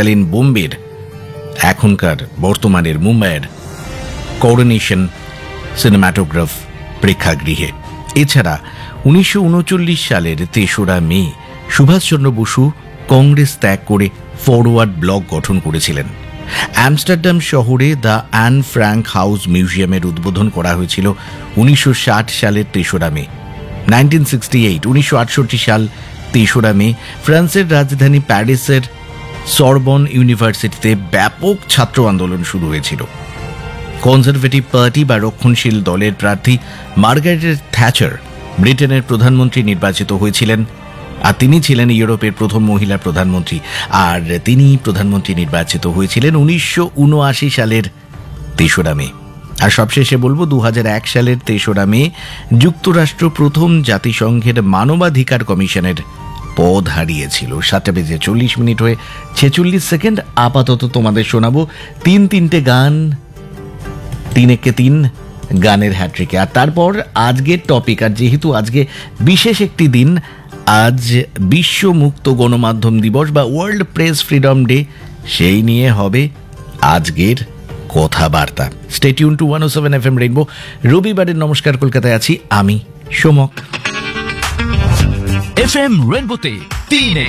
তৎকালীন বোম্বের, এখনকার বর্তমানের মুম্বাইয়ের করোনেশন সিনেমাটোগ্রাফ প্রেক্ষাগৃহে। এছাড়া 1939 সালের 3রা মে সুভাষচন্দ্র বসু কংগ্রেস ত্যাগ করে ফরওয়ার্ড ব্লক গঠন করেছিলেন। আমস্টারডাম শহরে দ্য অ্যান ফ্র্যাঙ্ক হাউস মিউজিয়ামের উদ্বোধন করা হয়েছিল 1960 সালের 3রা মে। 1968 সাল 3রা মে ফ্রান্সের রাজধানী প্যারিসের সরবন ইউনিভার্সিটিতে ব্যাপক ছাত্র আন্দোলন শুরু হয়েছিল। কনজারভেটিভ পার্টি বা রক্ষণশীল দলের প্রার্থী মার্গারেট থ্যাচার ব্রিটেনের প্রধানমন্ত্রী নির্বাচিত হয়েছিলেন, আর তিনি ছিলেন ইউরোপের প্রথম মহিলা প্রধানমন্ত্রী। আর তিনি প্রধানমন্ত্রী নির্বাচিত হয়েছিলেন 1979 সালের 3রা মে। আর সবশেষে বলবো 2001 সালের 3রা মে যুক্তরাষ্ট্র প্রথম জাতিসংঘের মানবাধিকার কমিশনের পদ হারিয়েছিল। 7:40 হয়ে 46 সেকেন্ড। আপাতত তোমাদের শোনাবো তিনটে গান, 3-3 গানের হ্যাট্রিকে। আর তারপর আজকের টপিক, আর যেহেতু আজকে বিশেষ একটি দিন, আজ বিশ্ব মুক্ত গণমাধ্যম দিবস বা ওয়ার্ল্ড প্রেস ফ্রিডম ডে, সেই নিয়ে হবে আজকের কথাবার্তা। Stay tune two 107 FM rainbow. রবিবারের নমস্কার কলকাতায় আছি আমি সোমক। FM রেইনবোতে 3